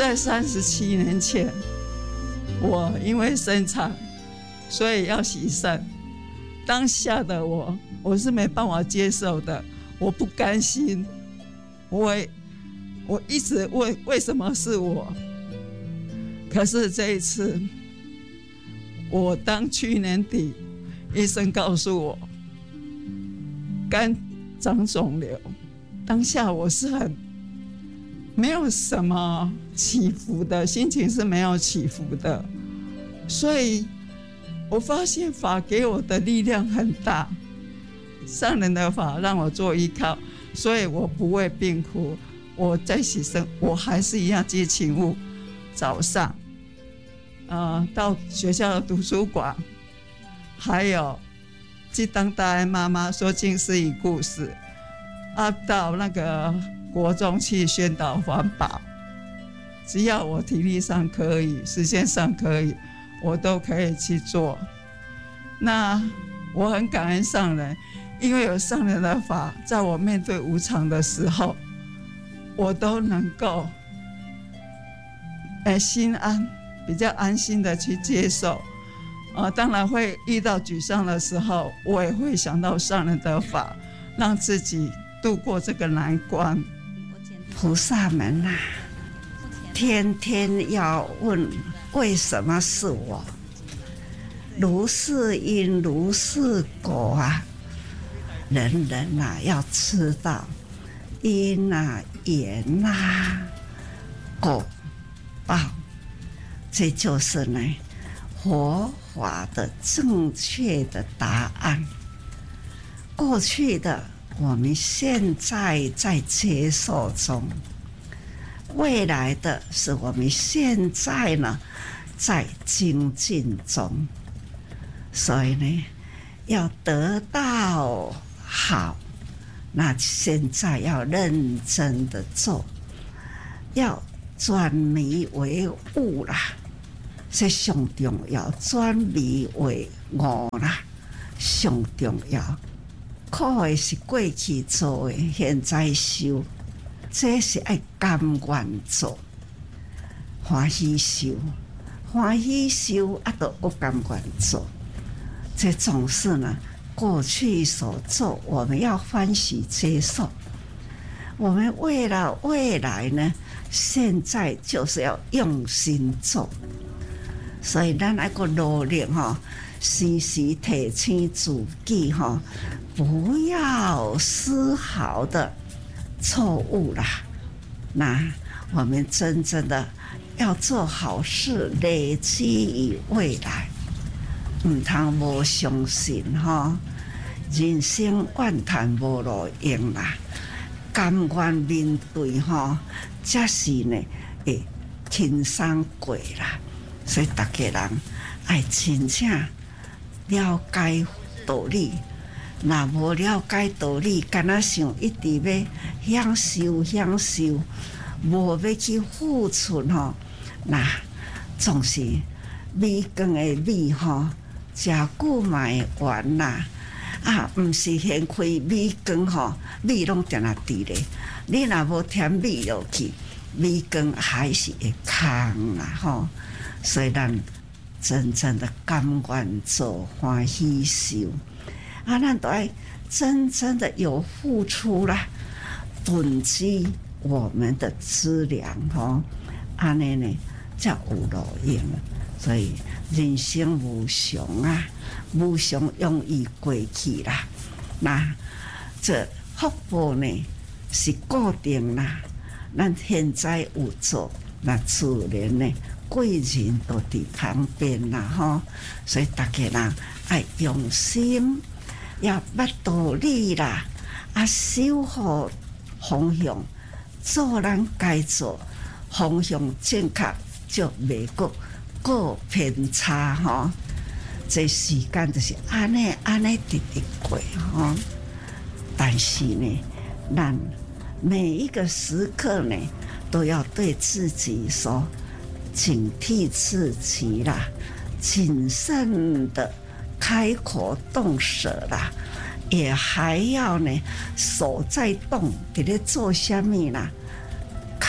在37年前，我因为生产，所以要洗肾。当下的我是没办法接受的，我不甘心，我一直问为什么是我。可是这一次，当去年底医生告诉我肝长肿瘤，当下我是很没有什么起伏的，心情是没有起伏的，所以我发现法给我的力量很大，上人的法让我做依靠，所以我不会病哭。我在洗肾，我还是一样接勤务，早上到学校的图书馆，还有去当大爱妈妈说近视语故事到那个国中去宣导环保，只要我体力上可以，时间上可以，我都可以去做。那我很感恩上人，因为有上人的法，在我面对无常的时候，我都能够心安，比较安心的去接受。当然会遇到沮丧的时候，我也会想到上人的法，让自己度过这个难关。 菩萨们啊，天天要问为什么是我，如是因如是果啊，人人啊要知道因啊缘啊果报，这就是呢佛法的正确的答案。过去的我们现在在接受中，未来的是我们现在呢在精进中，所以呢要得到好，那现在要认真的做，要转迷为悟啦，这上重要，转迷为悟啦，上重要。苦的是过去做的，现在修，这是爱甘愿做，欢喜修，欢喜修都不甘愿做。这种事呢，过去所做，我们要欢喜接受。我们为了未来呢，现在就是要用心做。所以咱要个努力时时提醒自己不要丝毫的错误啦。那我们真正的要做好事，累积于未来，唔通无相信人生怨叹无路用啦，甘愿面对才是呢会轻松过啦。所以大家人爱真正了解道理，若无了解道理，敢若想一直要享受，无要去付出那总是米羹的米食久嘛会完啦。毋是现开米羹米拢定定伫咧，你若无添米落去，米羹还是会空啦所以咱真正的甘愿做，欢喜受咱都要真正的有付出啦，囤积我们的资粮安尼呢才有路用。所以人生无常无常容易过去啦。那这福报呢是固定啦，咱现在有做，那自然呢贵人都伫旁边啦所以大家人爱用心，要捌道理啦，守护方向，做咱该做，方向正确就袂过偏差这时间就是安尼直直过但是呢，咱每一个时刻呢，都要对自己说，警惕自己啦，谨慎的开口动舌啦，也还要呢手在动，伫咧做什么啦？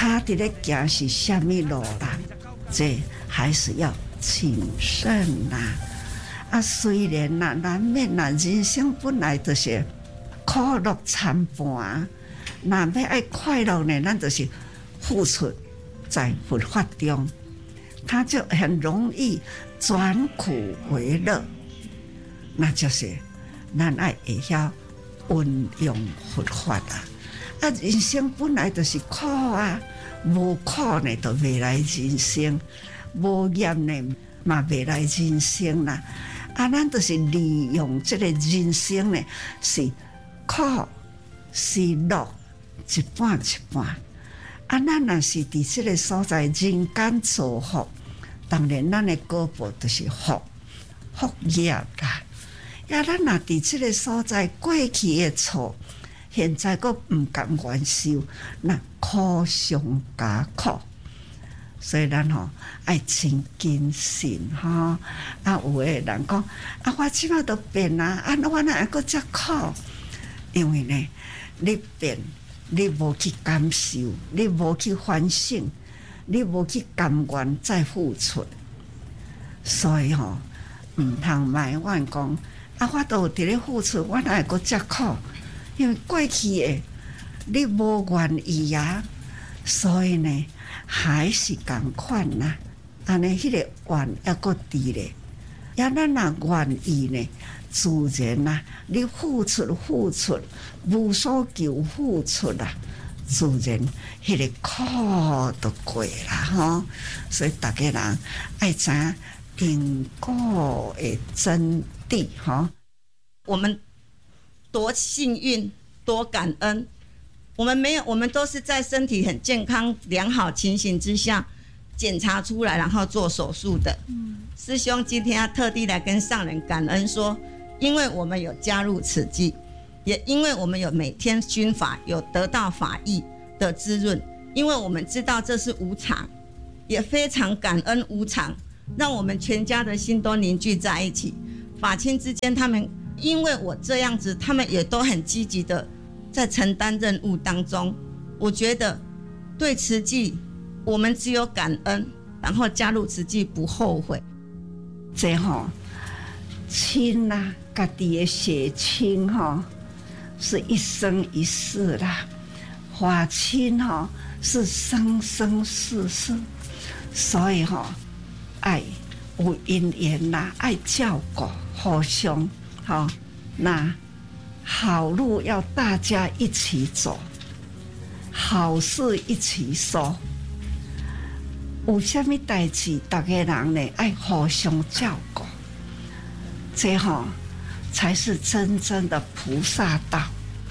他伫咧行是什么路啦？这还是要谨慎呐。虽然呐，难免呐，人生本来就是苦乐参半。若要爱快乐呢，咱就是付出在佛法中，他就很容易转苦为乐。那就是咱爱会晓运用佛法啊！人生本来就是苦啊，无苦呢就未来人生，无业呢嘛未来人生啦。咱就是利用这个人生呢，是苦是乐，一半一半。咱若是伫这个所在人间造福，当然咱的果报就是福业啦。咱若伫这个所在过去的错，现在佫唔甘愿受，那苦上加苦。所以咱爱真谨慎有诶人讲我即摆都变啊，我哪会佫遮苦？因为呢，你变，你无去感受，你无去反省，你无去甘愿再付出，所以唔通埋怨讲我都伫咧付出，我哪会佫遮苦？因为过去诶，你无愿意啊，所以呢，还是共款啦。安尼迄个愿还佫伫咧，咱若愿意呢，自然啦，你付出，无所求付出啦，自然迄个苦都过啦所以大家人爱知因果的真谛我们多幸运，多感恩。我们都是在身体很健康、良好情形之下检查出来，然后做手术的。师兄今天要特地来跟上人感恩说，因为我们有加入慈济，也因为我们有每天熏法，有得到法益的滋润，因为我们知道这是无常，也非常感恩无常，让我们全家的心都凝聚在一起。法亲之间，他们因为我这样子，他们也都很积极的在承担任务当中。我觉得对慈济，我们只有感恩，然后加入慈济不后悔。 这亲啊，家己的血亲是一生一世啦，法亲是生生世世，所以爱有因缘啦，爱照顾，互相那好路要大家一起走，好事一起做。有什么代志，大家人呢爱互相照顾，这才是真正的菩萨道。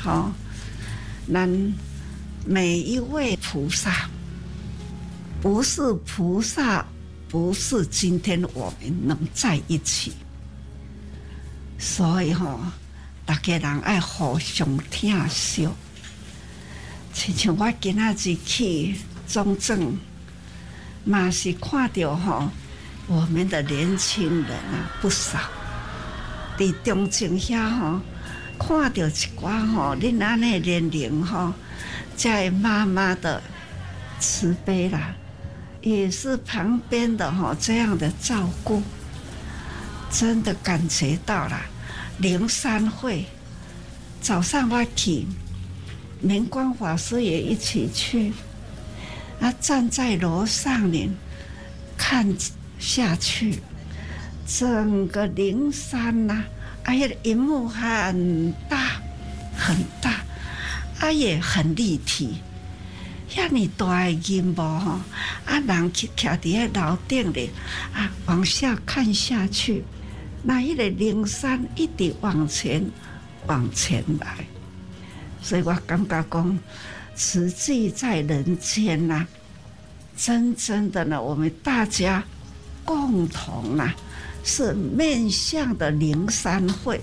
咱每一位菩萨，不是菩萨，不是今天我们能在一起。所以大家人爱互相疼惜。亲像我今仔日去中正，嘛是看到我们的年轻人不少，伫中正遐看到一寡恁安尼年龄这妈妈的慈悲啦，也是旁边的这样的照顾，真的感觉到了。灵山会早上我去，明光法师也一起去。站在楼上呢，看下去，整个灵山呐，荧幕很大很大，也很立体。遐尼大的银幕人去徛伫个楼顶咧，往下看下去。那迄个灵山一直往前来，所以我感觉讲，慈济在人间呐，真正的呢，我们大家共同是面向的灵山会，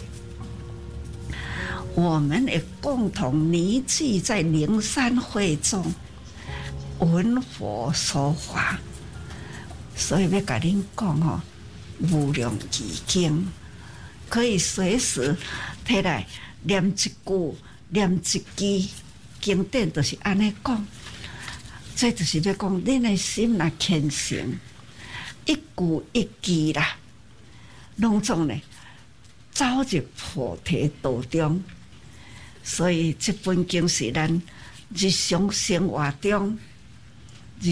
我们也共同凝聚在灵山会中，闻佛说法。所以要甲恁讲无量义经，可以随时摕来念一句，念一句，经典就是安尼讲。 这就是要讲，恁的心若虔诚，一句一句啦，拢总呢走入菩提道中。所以这本经是咱日常生活中要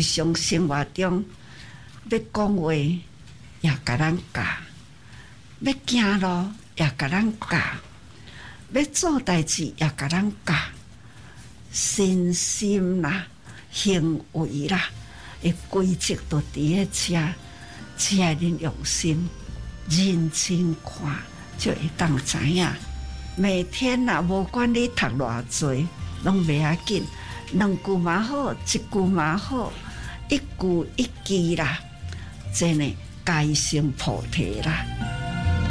讲话也甲咱教，要行路也甲咱教，要做代志也甲咱教，身心啦、行为啦的规则都伫咧遮，只要恁用心认真看，就会当知影。每天啦，无管你读偌济，拢袂要紧，两句嘛好，一句嘛好，一句一句啦，真诶，改成菩提啦。